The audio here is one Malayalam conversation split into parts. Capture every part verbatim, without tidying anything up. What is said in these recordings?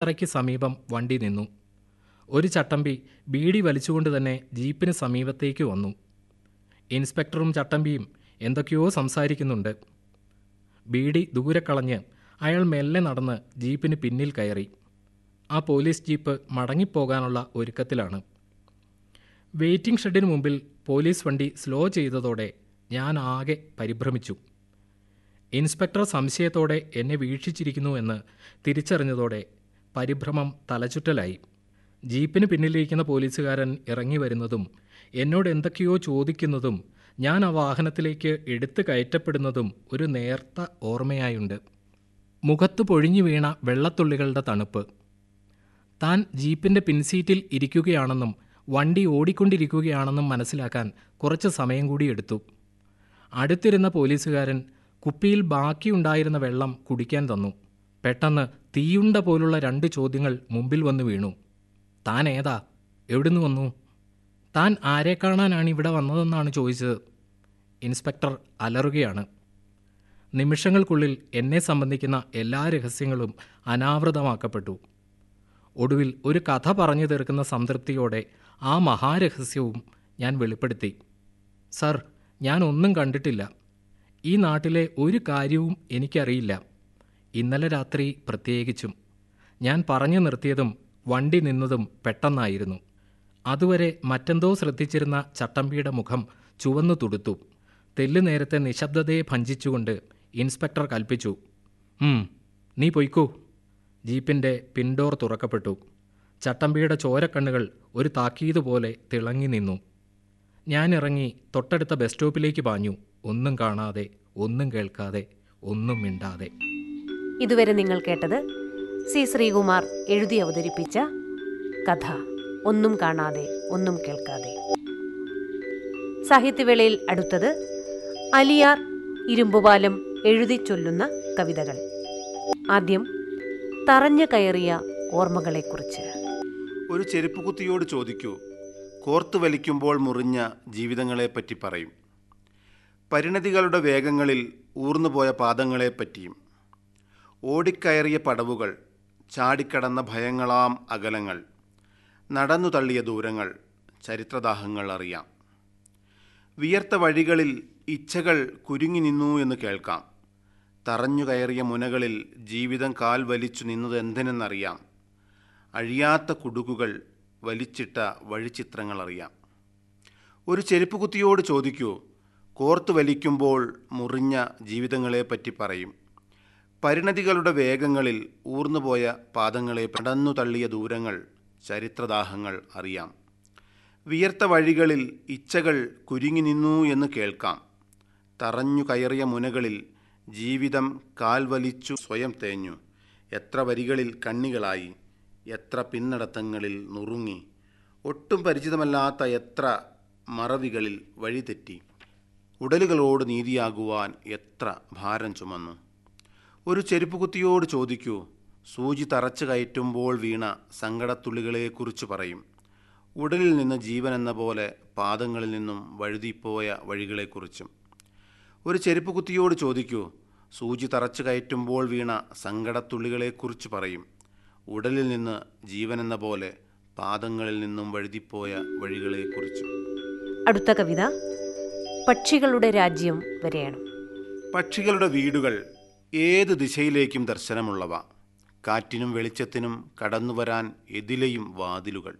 അത്രയ്ക്ക് സമീപം വണ്ടി നിന്നു. ഒരു ചട്ടമ്പി ബീഡി വലിച്ചുകൊണ്ട് തന്നെ ജീപ്പിന് സമീപത്തേക്ക് വന്നു. ഇൻസ്പെക്ടറും ചട്ടമ്പിയും എന്തൊക്കെയോ സംസാരിക്കുന്നുണ്ട്. ബീഡി ദൂരെ കളഞ്ഞ് അയാൾ മെല്ലെ നടന്ന് ജീപ്പിന് പിന്നിൽ കയറി. ആ പോലീസ് ജീപ്പ് മടങ്ങിപ്പോകാനുള്ള ഒരുക്കത്തിലാണ്. വെയിറ്റിംഗ് ഷെഡിന് മുമ്പിൽ പോലീസ് വണ്ടി സ്ലോ ചെയ്തതോടെ ഞാൻ ആകെ പരിഭ്രമിച്ചു. ഇൻസ്പെക്ടർ സംശയത്തോടെ എന്നെ വീക്ഷിച്ചിരിക്കുന്നുവെന്ന് തിരിച്ചറിഞ്ഞതോടെ പരിഭ്രമം തലചുറ്റലായി. ജീപ്പിന് പിന്നിലിരിക്കുന്ന പോലീസുകാരൻ ഇറങ്ങി വരുന്നതും എന്നോട് എന്തൊക്കെയോ ചോദിക്കുന്നതും ഞാൻ ആ വാഹനത്തിലേക്ക് എടുത്തു കയറ്റപ്പെടുന്നതും ഒരു നേർത്ത ഓർമ്മയായുണ്ട്. മുഖത്ത് പൊഴിഞ്ഞു വീണ വെള്ളത്തുള്ളികളുടെ തണുപ്പ്. താൻ ജീപ്പിൻ്റെ പിൻസീറ്റിൽ ഇരിക്കുകയാണെന്നും വണ്ടി ഓടിക്കൊണ്ടിരിക്കുകയാണെന്നും മനസ്സിലാക്കാൻ കുറച്ച് സമയം കൂടി എടുത്തു. അടുത്തിരുന്ന പോലീസുകാരൻ കുപ്പിയിൽ ബാക്കിയുണ്ടായിരുന്ന വെള്ളം കുടിക്കാൻ തന്നു. പെട്ടെന്ന് തീയുണ്ട പോലുള്ള രണ്ട് ചോദ്യങ്ങൾ മുമ്പിൽ വന്നു വീണു. താൻ ഏതാ? എവിടുന്ന് വന്നു? താൻ ആരെ കാണാനാണ് ഇവിടെ വന്നതെന്നാണ് ചോദിച്ചത്. ഇൻസ്പെക്ടർ അലറുകയാണ്. നിമിഷങ്ങൾക്കുള്ളിൽ എന്നെ സംബന്ധിക്കുന്ന എല്ലാ രഹസ്യങ്ങളും അനാവൃതമാക്കപ്പെട്ടു. ഒടുവിൽ ഒരു കഥ പറഞ്ഞു തീർക്കുന്ന സംതൃപ്തിയോടെ ആ മഹാരഹസ്യവും ഞാൻ വെളിപ്പെടുത്തി. സർ, ഞാൻ ഒന്നും കണ്ടിട്ടില്ല. ഈ നാട്ടിലെ ഒരു കാര്യവും എനിക്കറിയില്ല. ഇന്നലെ രാത്രി പ്രത്യേകിച്ചും. ഞാൻ പറഞ്ഞു നിർത്തിയതും വണ്ടി നിന്നതും പെട്ടെന്നായിരുന്നു. അതുവരെ മറ്റെന്തോ ശ്രദ്ധിച്ചിരുന്ന ചട്ടമ്പിയുടെ മുഖം ചുവന്നു തുടുത്തു. തെല്ലു നേരത്തെ നിശബ്ദതയെ ഭഞ്ജിച്ചുകൊണ്ട് ഇൻസ്പെക്ടർ കൽപ്പിച്ചു, ഉം നീ പൊയ്ക്കോ. ജീപ്പിൻ്റെ പിൻഡോർ തുറക്കപ്പെട്ടു. ചട്ടമ്പിയുടെ ചോരക്കണ്ണുകൾ ഒരു താക്കീതുപോലെ തിളങ്ങി നിന്നു. ഞാനിറങ്ങി തൊട്ടടുത്ത ബസ് സ്റ്റോപ്പിലേക്ക് പാഞ്ഞു. ഒന്നും കാണാതെ, ഒന്നും കേൾക്കാതെ, ഒന്നും മിണ്ടാതെ. ഇതുവരെ നിങ്ങൾ കേട്ടത് സി ശ്രീകുമാർ എഴുതി അവതരിപ്പിച്ച കഥ ഒന്നും കാണാതെ ഒന്നും കേൾക്കാതെ. സാഹിത്യവേളയിൽ അടുത്തത് അലിയാർ ഇരുമ്പുപാലം എഴുതി ചൊല്ലുന്ന കവിതകൾ. ആദ്യം തറഞ്ഞു കയറിയ ഓർമ്മകളെക്കുറിച്ച്. ഒരു ചെരുപ്പുകുത്തിയോട് ചോദിക്കൂ, കോർത്തു വലിക്കുമ്പോൾ മുറിഞ്ഞ ജീവിതങ്ങളെപ്പറ്റി പറയും. പരിണതികളുടെ വേഗങ്ങളിൽ ഊർന്നുപോയ പാദങ്ങളെപ്പറ്റിയും. ഓടിക്കയറിയ പടവുകൾ, ചാടിക്കടന്ന ഭയങ്ങളാം അകലങ്ങൾ, നടന്നു തള്ളിയ ദൂരങ്ങൾ, ചരിത്രദാഹങ്ങൾ അറിയാം. വിയർത്ത വഴികളിൽ ഇച്ഛകൾ കുരുങ്ങി നിന്നു എന്ന് കേൾക്കാം. തറഞ്ഞു കയറിയ മുനകളിൽ ജീവിതം കാൽ വലിച്ചു നിന്നത് എന്തിനെന്നറിയാം. അഴിയാത്ത കുടുക്കുകൾ, വലിച്ചിട്ട വഴിച്ചിത്രങ്ങൾ അറിയാം. ഒരു ചെരുപ്പുകുത്തിയോട് ചോദിക്കൂ, കോർത്തു വലിക്കുമ്പോൾ മുറിഞ്ഞ ജീവിതങ്ങളെപ്പറ്റി പറയും. പരിണതികളുടെ വേഗങ്ങളിൽ ഊർന്നുപോയ പാദങ്ങളെ പടന്നു തള്ളിയ ദൂരങ്ങൾ, ചരിത്രദാഹങ്ങൾ അറിയാം. വിയർത്ത വഴികളിൽ ഇച്ഛകൾ കുരുങ്ങി നിന്നു എന്ന് കേൾക്കാം. തറഞ്ഞു കയറിയ മുനകളിൽ ജീവിതം കാൽ വലിച്ചു സ്വയം തേഞ്ഞു. എത്ര വരികളിൽ കണ്ണികളായി, എത്ര പിന്നടത്തങ്ങളിൽ നുറുങ്ങി. ഒട്ടും പരിചിതമല്ലാത്ത എത്ര മറവികളിൽ വഴിതെറ്റി. ഉടലുകളോട് നീതിയാകുവാൻ എത്ര ഭാരം ചുമന്നു. ഒരു ചെരുപ്പുകുത്തിയോട് ചോദിക്കൂ, സൂചി തറച്ചു കയറ്റുമ്പോൾ വീണ സങ്കടത്തുള്ളികളെക്കുറിച്ച് പറയും. ഉടലിൽ നിന്ന് ജീവൻ എന്ന പോലെ പാദങ്ങളിൽ നിന്നും വഴുതിപ്പോയ വഴികളെക്കുറിച്ചും. ഒരു ചെരുപ്പുകുത്തിയോട് ചോദിക്കൂ, സൂചി തറച്ചു കയറ്റുമ്പോൾ വീണ സങ്കടത്തുള്ളികളെക്കുറിച്ച് പറയും. ഉടലിൽ നിന്ന് ജീവൻ എന്ന പോലെ പാദങ്ങളിൽ നിന്നും വഴുതിപ്പോയ വഴികളെക്കുറിച്ചും. അടുത്ത കവിത പക്ഷികളുടെ രാജ്യം വരെയാണ്. പക്ഷികളുടെ വീടുകൾ ഏത് ദിശയിലേക്കും ദർശനമുള്ളവ. കാറ്റിനും വെളിച്ചത്തിനും കടന്നുവരാൻ എതിലെയും വാതിലുകൾ.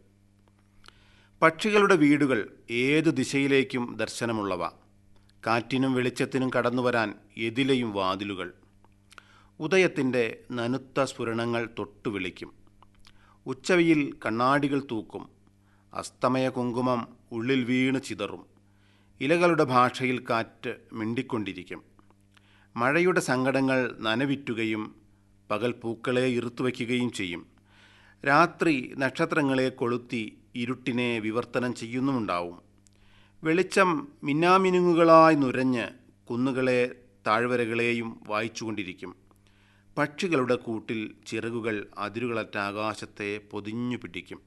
പക്ഷികളുടെ വീടുകൾ ഏതു ദിശയിലേക്കും ദർശനമുള്ളവ. കാറ്റിനും വെളിച്ചത്തിനും കടന്നുവരാൻ എതിലെയും വാതിലുകൾ. ഉദയത്തിൻ്റെ നനുത്ത സ്ഫുരണങ്ങൾ തൊട്ടു വിളിക്കും. ഉച്ചവയിൽ കണ്ണാടികൾ തൂക്കും. അസ്തമയ കുങ്കുമം ഉള്ളിൽ വീണ് ചിതറും. ഇലകളുടെ ഭാഷയിൽ കാറ്റ് മിണ്ടിക്കൊണ്ടിരിക്കും. മഴയുടെ സങ്കടങ്ങൾ നനവിറ്റുകയും പകൽ പൂക്കളെ ഇറുത്തുവയ്ക്കുകയും ചെയ്യും. രാത്രി നക്ഷത്രങ്ങളെ കൊളുത്തി ഇരുട്ടിനെ വിവർത്തനം ചെയ്യുന്നുമുണ്ടാവും. വെളിച്ചം മിന്നാമിനുങ്ങുകളായി നുരഞ്ഞ് കുന്നുകളെ താഴ്വരകളെയും വായിച്ചുകൊണ്ടിരിക്കും. പക്ഷികളുടെ കൂട്ടിൽ ചിറകുകൾ അതിരുകളറ്റ ആകാശത്തെ പൊതിഞ്ഞു പിടിക്കും.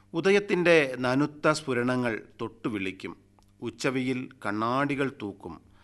ഉദയത്തിൻ്റെ നനുത്ത സ്ഫുരണങ്ങൾ തൊട്ടു വിളിക്കും. ഉച്ചവയിൽ കണ്ണാടികൾ തൂക്കും.